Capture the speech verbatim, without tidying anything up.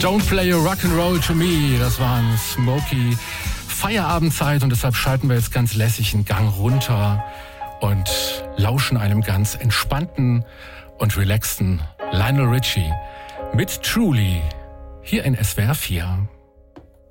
Don't play your rock'n'roll to me. Das war ein Smokey Feierabendzeit und deshalb schalten wir jetzt ganz lässig einen Gang runter und lauschen einem ganz entspannten und relaxten Lionel Richie mit Truly hier in S W R vier.